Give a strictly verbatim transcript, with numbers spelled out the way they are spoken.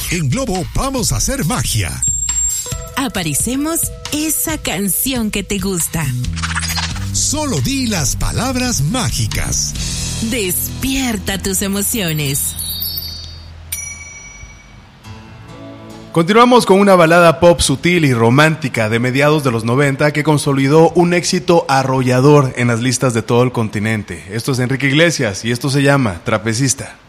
En Globo vamos a hacer magia. Aparecemos esa canción que te gusta. Solo di las palabras mágicas. Despierta tus emociones. Continuamos con una balada pop sutil y romántica de mediados de los noventa que consolidó un éxito arrollador en las listas de todo el continente. Esto es Enrique Iglesias y esto se llama Trapecista.